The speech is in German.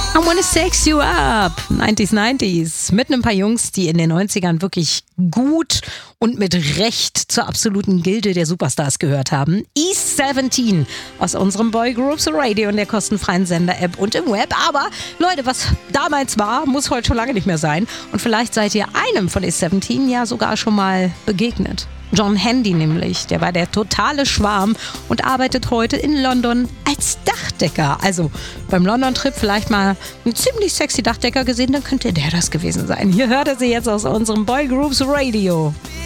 I wanna sex you up. 90s. Mit ein paar Jungs, die in den 90ern wirklich gut und mit Recht zur absoluten Gilde der Superstars gehört haben. East 17 aus unserem Boygroups Radio und der kostenfreien Sender-App und im Web. Aber Leute, was damals war, muss heute schon lange nicht mehr sein. Und vielleicht seid ihr einem von East 17 ja sogar schon mal begegnet. John Handy nämlich, der war der totale Schwarm und arbeitet heute in London als Dachdecker. Also beim London-Trip vielleicht mal einen ziemlich sexy Dachdecker gesehen, dann könnte der das gewesen sein. Hier hört er sie jetzt aus unserem Boygroups Radio.